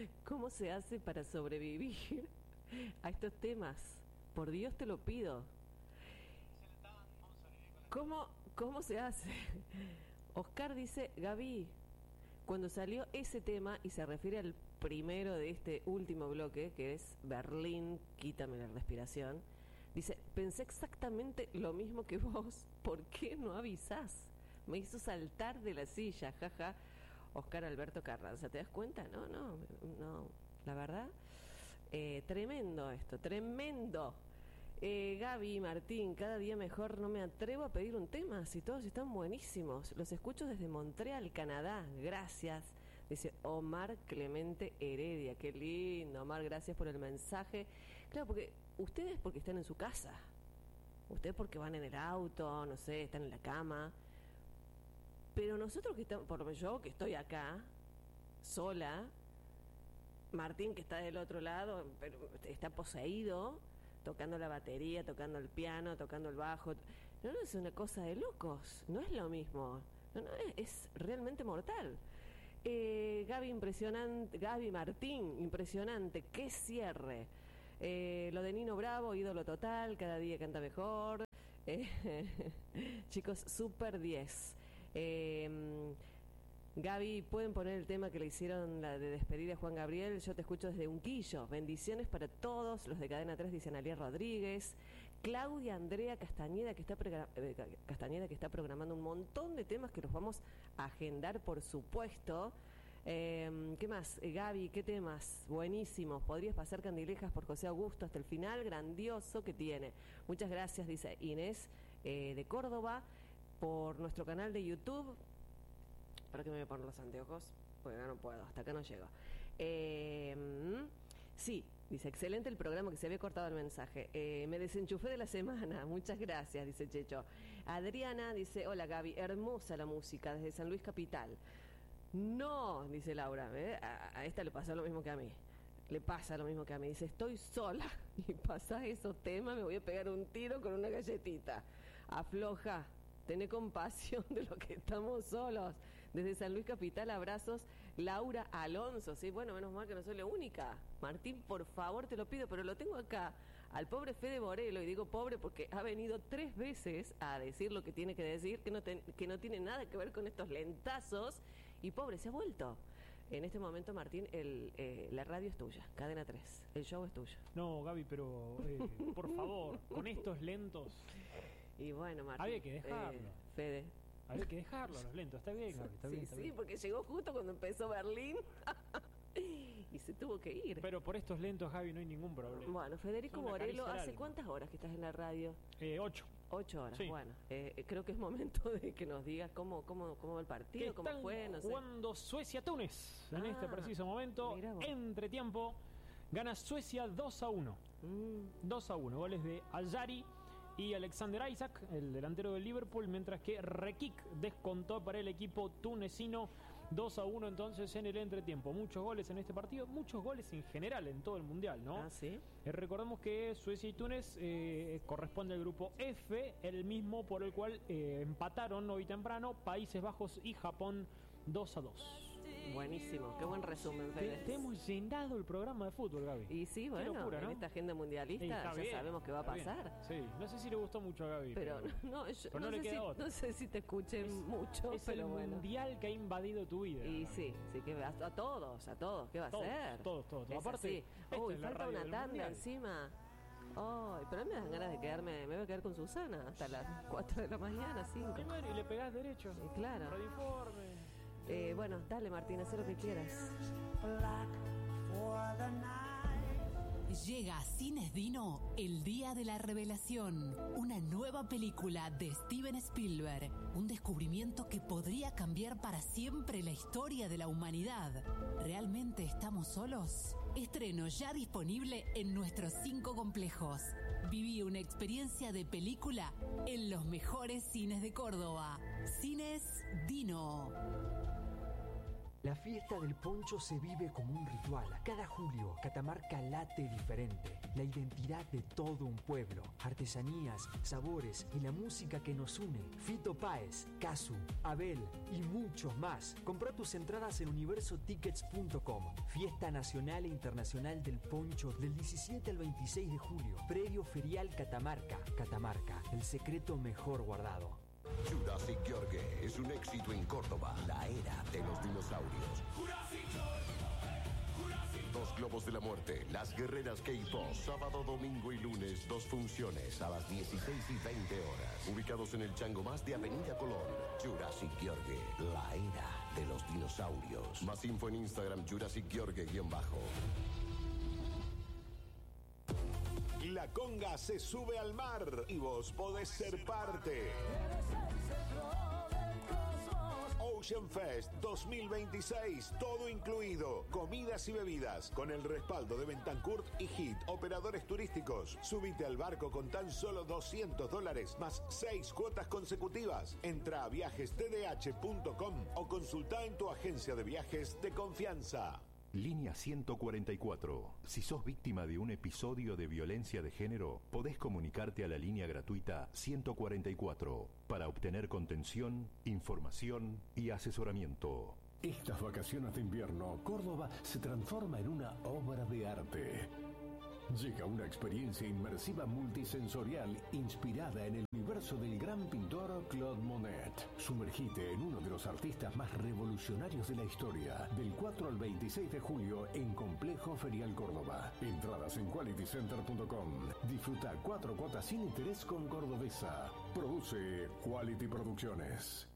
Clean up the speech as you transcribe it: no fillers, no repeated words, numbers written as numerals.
¿Cómo se hace para sobrevivir a estos temas? Por Dios te lo pido. ¿Cómo se hace? Oscar dice, Gaby, cuando salió ese tema, y se refiere al primero de este último bloque, que es Berlín, quítame la respiración, dice, pensé exactamente lo mismo que vos, ¿por qué no avisás? Me hizo saltar de la silla, jaja. Oscar Alberto Carranza, ¿te das cuenta? No, la verdad, tremendo esto, tremendo. Gaby, Martín, cada día mejor, no me atrevo a pedir un tema, si todos están buenísimos. Los escucho desde Montreal, Canadá, gracias. Dice Omar Clemente Heredia, qué lindo, Omar, gracias por el mensaje. Claro, porque ustedes porque están en su casa, ustedes porque van en el auto, no sé, están en la cama. Pero nosotros que estamos, por lo menos yo que estoy acá, sola, Martín que está del otro lado, pero está poseído, tocando la batería, tocando el piano, tocando el bajo. No, es una cosa de locos, no es lo mismo. No, es realmente mortal. Gaby, impresionante. Gaby Martín, impresionante. ¡Qué cierre! Lo de Nino Bravo, ídolo total, cada día canta mejor. Chicos, super 10. Gaby, ¿pueden poner el tema que le hicieron la de despedida a Juan Gabriel? Yo te escucho desde Unquillo. Bendiciones para todos los de Cadena 3, dice Analia Rodríguez. Claudia Andrea Castañeda, que está programando un montón de temas que los vamos a agendar, por supuesto. ¿Qué más? Gaby, ¿qué temas? Buenísimos. Podrías pasar Candilejas por José Augusto hasta el final, grandioso que tiene. Muchas gracias, dice Inés de Córdoba, por nuestro canal de YouTube. ¿Para qué me voy a poner los anteojos? Porque acá no puedo, hasta acá no llego. Sí, dice, excelente el programa, que se había cortado el mensaje. Me desenchufé de la semana, muchas gracias, dice Checho. Adriana dice, hola Gaby, hermosa la música desde San Luis Capital. No, dice Laura, a esta le pasa lo mismo que a mí. Le pasa lo mismo que a mí. Dice, estoy sola y pasa esos temas, me voy a pegar un tiro con una galletita. Afloja. Tené compasión de los que estamos solos. Desde San Luis Capital, abrazos. Laura Alonso, sí, bueno, menos mal que no soy la única. Martín, por favor, te lo pido, pero lo tengo acá, al pobre Fede Borelo, y digo pobre porque ha venido 3 veces a decir lo que tiene que decir, que no tiene nada que ver con estos lentazos, y pobre, se ha vuelto. En este momento, Martín, la radio es tuya, Cadena 3, el show es tuyo. No, Gaby, pero por favor, con estos lentos... Y bueno, Martín, había que dejarlo. Fede. Había que dejarlo, los lentos. Está bien, Gaby, está bien. Sí, porque llegó justo cuando empezó Berlín y se tuvo que ir. Pero por estos lentos, Gaby, no hay ningún problema. Bueno, Federico Morelo, ¿hace cuántas horas que estás en la radio? 8. 8 horas, sí. Bueno. Creo que es momento de que nos digas cómo va el partido, cómo fue, no sé. Jugando Suecia-Túnez en este preciso momento. Entre tiempo, gana Suecia 2-1. 2-1, goles de Ayari y Alexander Isaac, el delantero del Liverpool, mientras que Rekik descontó para el equipo tunecino 2-1 entonces en el entretiempo. Muchos goles en este partido, muchos goles en general en todo el Mundial, ¿no? ¿Sí? Recordemos que Suecia y Túnez corresponde al grupo F, el mismo por el cual empataron hoy temprano Países Bajos y Japón 2-2. Buenísimo, qué buen resumen, Fede. Te hemos llenado el programa de fútbol, Gaby. Y sí, bueno, locura, ¿no? En esta agenda mundialista ya bien, sabemos qué va a pasar. Sí, no sé si le gustó mucho a Gaby. Pero no sé si te escuché mucho, es pero el bueno. Mundial que ha invadido tu vida. Y sí, que a todos, ¿qué va a ser? Todos. Aparte, uy, falta una tanda mundial. Encima. Ay, pero a mí me dan ganas de quedarme, me voy a quedar con Susana hasta las 4 de la mañana, 5. Y le pegás derecho. Claro. Radiforme. Bueno, dale Martín, haz lo que quieras. Llega a Cines Dino el Día de la Revelación, una nueva película de Steven Spielberg, un descubrimiento que podría cambiar para siempre la historia de la humanidad. ¿Realmente estamos solos? Estreno ya disponible en nuestros 5 complejos. Viví una experiencia de película en los mejores cines de Córdoba. Cines Dino. La La fiesta del poncho se vive como un ritual. Cada julio, Catamarca late diferente. La identidad de todo un pueblo. Artesanías, sabores y la música que nos une. Fito Páez, Casu, Abel y muchos más. Comprá tus entradas en universotickets.com. Fiesta Nacional e Internacional del Poncho del 17 al 26 de julio. Predio Ferial Catamarca. Catamarca, el secreto mejor guardado. Jurassic Yorgue es un éxito en Córdoba, la era de los dinosaurios. Dos Globos de la Muerte, Las Guerreras K-Pop, sábado, domingo y lunes, 2 funciones a las 16:20. Ubicados en el Chango Más de Avenida Colón. Jurassic Yorgue, la era de los dinosaurios. Más info en Instagram, Jurassic Yorgue _ La conga se sube al mar y vos podés ser parte. Ocean Fest 2026, todo incluido, comidas y bebidas, con el respaldo de Bentancourt y HIT, operadores turísticos. Subite al barco con tan solo $200 más 6 cuotas consecutivas. Entra a viajestdh.com o consulta en tu agencia de viajes de confianza. Línea 144. Si sos víctima de un episodio de violencia de género, podés comunicarte a la línea gratuita 144 para obtener contención, información y asesoramiento. Estas vacaciones de invierno, Córdoba se transforma en una obra de arte. Llega una experiencia inmersiva multisensorial inspirada en el universo del gran pintor Claude Monet. Sumergite en uno de los artistas más revolucionarios de la historia. Del 4 al 26 de julio en Complejo Ferial Córdoba. Entradas en qualitycenter.com. Disfruta 4 cuotas sin interés con Cordobesa. Produce Quality Producciones.